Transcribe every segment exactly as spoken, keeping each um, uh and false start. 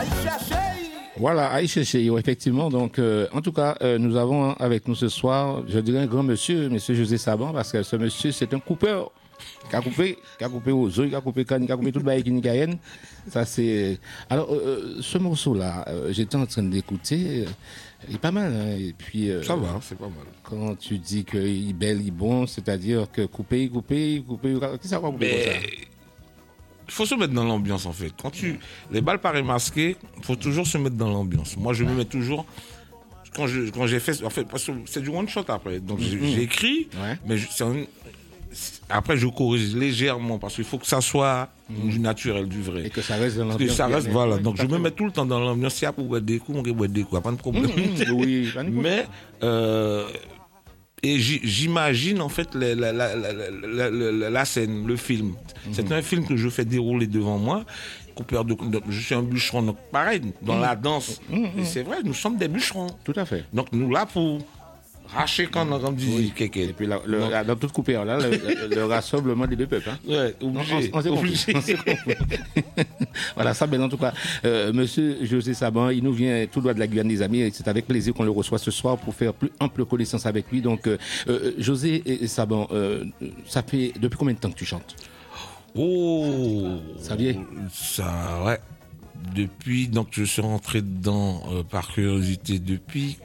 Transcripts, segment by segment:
Voilà, Aïcha Cheyo, effectivement. Donc, euh, en tout cas, euh, nous avons avec nous ce soir, je dirais un grand monsieur, monsieur José Saban, parce que ce monsieur, c'est un coupeur. Qui a coupé, qui a coupé aux œufs, qui a coupé canne, qui a coupé toute la Guinéenne. Ça, c'est. Alors, euh, ce morceau-là, euh, j'étais en train d'écouter. Euh, il est pas mal, hein, et puis. Euh, ça va, c'est pas mal. Quand tu dis qu'il est bel, il est bon, c'est-à-dire que couper, couper, couper, qu'est-ce que ça va couper comme ça? Il faut se mettre dans l'ambiance, en fait. Quand tu. Les balles paraissent masquées, il faut toujours se mettre dans l'ambiance. Moi, je me mets toujours. Quand, je, quand j'ai fait. En fait, parce que c'est du one shot après. Donc, mm-hmm. j'ai écrit, ouais. mais je, c'est un. Après, je corrige légèrement parce qu'il faut que ça soit mmh. du naturel, du vrai. Et que ça reste dans l'ambiance. Que ça reste, voilà. Donc, je me mets tout le temps dans l'ambiance. Si y a pour boire des coups, on peut boire des coups, pas de problème. Mmh, oui, mais, euh, et j'imagine, en fait, la, la, la, la, la, la scène, le film. Mmh. C'est un film que je fais dérouler devant moi. Coupeur de, de, je suis un bûcheron, donc pareil, dans mmh. la danse. Mmh. Et c'est vrai, nous sommes des bûcherons. Tout à fait. Donc, nous, là, pour. Raché quand on dit oui. Kéké. Et puis la, le, Donc, dans toute coupure, là, le, le, le rassemblement des deux peuples. Hein. Ouais, obligé. On, on, on s'est compris. Voilà, ça, ben, en tout cas, euh, monsieur José Saban, il nous vient tout droit de la Guyane des Amis, et c'est avec plaisir qu'on le reçoit ce soir pour faire plus ample connaissance avec lui. Donc, euh, euh, José Saban, euh, ça fait depuis combien de temps que tu chantes? Oh, ça vient. Ça, ouais. Depuis, donc, je suis rentré dedans euh, par curiosité depuis.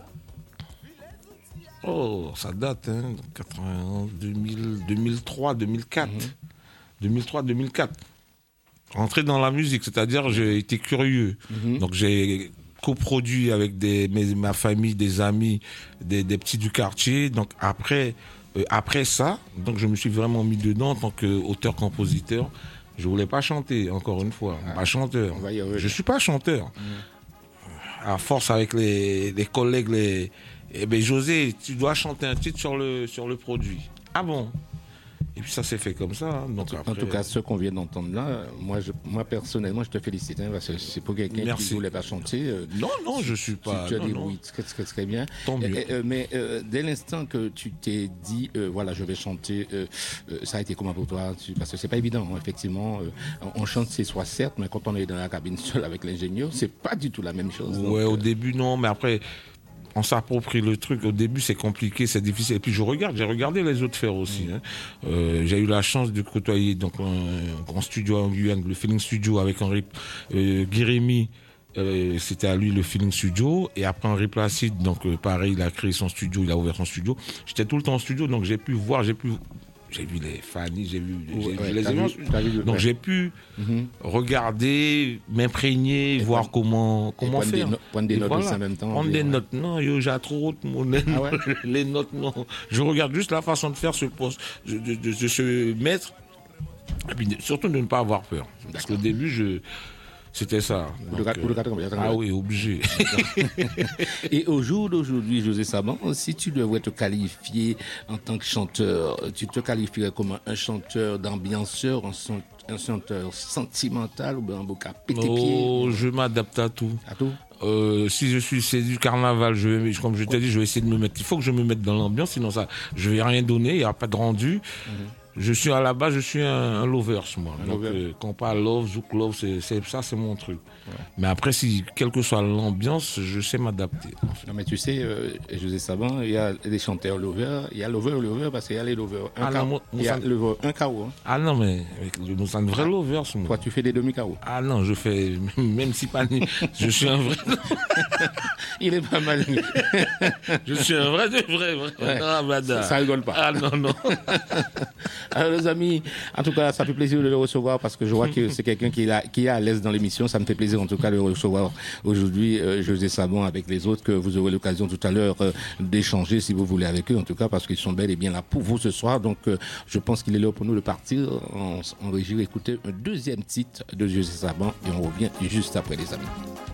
Oh, ça date, hein, quatre-vingts, deux mille, deux mille trois, deux mille quatre. Mm-hmm. deux mille trois, deux mille quatre. Rentré dans la musique, c'est-à-dire j'ai été curieux. Mm-hmm. Donc j'ai coproduit avec des, mes, ma famille, des amis, des, des petits du quartier. Donc après, euh, après ça, donc je me suis vraiment mis dedans en tant qu'auteur-compositeur. Je voulais pas chanter, encore une fois, ah. pas chanteur. Je suis pas chanteur. Mm-hmm. À force avec les, les collègues, les Eh bien, José, tu dois chanter un titre sur le, sur le produit. Ah bon? Et puis ça s'est fait comme ça. Hein. Donc en, après... en tout cas, ce qu'on vient d'entendre là, moi, je, moi personnellement, je te félicite. Hein, parce que c'est pour quelqu'un Merci. qui ne voulait pas chanter. Euh, non, non, je ne suis pas. Tu as dit non. oui, très, très, très bien. Tant mieux. Et, euh, mais euh, dès l'instant que tu t'es dit, euh, voilà, je vais chanter, euh, euh, ça a été comment pour toi? tu, Parce que c'est pas évident, hein, effectivement. Euh, on chante c'est soit certes, mais quand on est dans la cabine seule avec l'ingénieur, c'est pas du tout la même chose. Ouais, donc, au euh... début, non, mais après. On s'approprie le truc. Au début, c'est compliqué, c'est difficile. Et puis, je regarde, j'ai regardé les autres faire aussi. Mmh. Hein. Euh, j'ai eu la chance de côtoyer donc un grand studio en Guyane, le Feeling Studio avec Henri euh, Guérémy. Euh, c'était à lui le Feeling Studio. Et après, Henri Placide, donc euh, pareil, il a créé son studio, il a ouvert son studio. J'étais tout le temps en studio, donc j'ai pu voir, j'ai pu. J'ai vu les Fanny, j'ai vu, j'ai ouais, vu les éléments. Donc ouais. j'ai pu mm-hmm. regarder, m'imprégner, et voir prendre, comment, comment prendre faire. Des no- prendre des et notes voilà. en même temps. Prendre des ouais. notes. Non, yo, j'ai trop de monnaie. Ah ouais? Les notes, non. Je regarde juste la façon de faire ce poste, de, de, de, de se mettre. Et puis surtout de ne pas avoir peur. Parce qu'au début, je. C'était ça. Donc, euh, ah oui, obligé. Et au jour d'aujourd'hui, José Saban, si tu devrais te qualifier en tant que chanteur, tu te qualifierais comme un chanteur d'ambianceur, un chanteur sentimental ou un beau cas pété pied? Oh, je m'adapte à tout. À tout? Euh, si je suis c'est du carnaval, je vais, comme je t'ai dit, je vais essayer de me mettre. Il faut que je me mette dans l'ambiance, sinon ça, je vais rien donner. Il n'y aura pas de rendu. Mm-hmm. Je suis à la base, je suis un, un lovers, moi. Un Donc, lover. euh, quand on parle love, zouk love, c'est, c'est, ça, c'est mon truc. Ouais. Mais après, si, quelle que soit l'ambiance, je sais m'adapter. En fait. Non, mais tu sais, euh, José Saban, il y a des chanteurs lovers, il y a lover, lover, parce qu'il y a les lovers. Un ah, non, il y a lover, un carreau. Hein. Ah non, mais nous sommes vrais lovers, moi. Toi, tu fais des demi-carreaux. Ah non, je fais, même si pas, je suis un vrai. Il est pas mal. Je suis un vrai, de vrai, vrai. Ouais. Ah, ça, ça rigole pas. Ah non, non. Alors, les amis, en tout cas, ça fait plaisir de le recevoir parce que je vois que c'est quelqu'un qui est, là, qui est à l'aise dans l'émission. Ça me fait plaisir, en tout cas, de le recevoir aujourd'hui, euh, José Saban, avec les autres, que vous aurez l'occasion tout à l'heure euh, d'échanger, si vous voulez, avec eux, en tout cas, parce qu'ils sont bel et bien là pour vous ce soir. Donc, euh, je pense qu'il est là pour nous de partir en, en régie, écouter un deuxième titre de José Saban et on revient juste après, les amis.